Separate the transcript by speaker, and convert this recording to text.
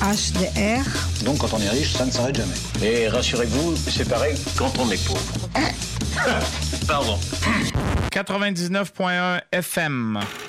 Speaker 1: HDR.
Speaker 2: Donc quand on est riche, ça ne s'arrête jamais.
Speaker 3: Et rassurez-vous, c'est pareil quand on est pauvre. Pardon.
Speaker 4: 99.1 FM.